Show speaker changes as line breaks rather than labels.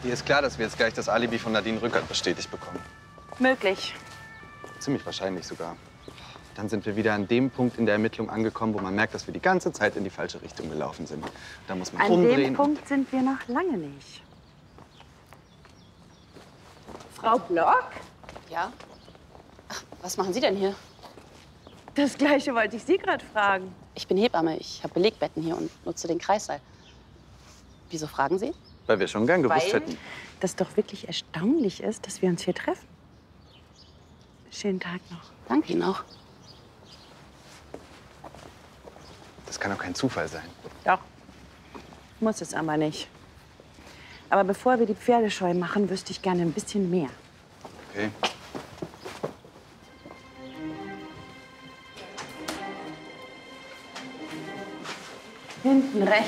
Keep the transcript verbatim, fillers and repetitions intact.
Dir ist klar, dass wir jetzt gleich das Alibi von Nadine Rückert bestätigt bekommen.
Möglich.
Ziemlich wahrscheinlich sogar. Dann sind wir wieder an dem Punkt in der Ermittlung angekommen, wo man merkt, dass wir die ganze Zeit in die falsche Richtung gelaufen sind. Da muss man
An
umdrehen.
dem Punkt sind wir noch lange nicht. Frau Block?
Ja? Ach, was machen Sie denn hier?
Das Gleiche wollte ich Sie gerade fragen.
Ich bin Hebamme. Ich habe Belegbetten hier und nutze den Kreissaal. Wieso fragen Sie?
Weil wir schon gern gewusst
Weil
hätten.
das doch wirklich erstaunlich ist, dass wir uns hier treffen. Schönen Tag noch.
Danke Ihnen auch.
Das kann doch kein Zufall sein.
Doch. Muss es aber nicht. Aber bevor wir die Pferdescheu machen, wüsste ich gerne ein bisschen mehr.
Okay.
Hinten rechts.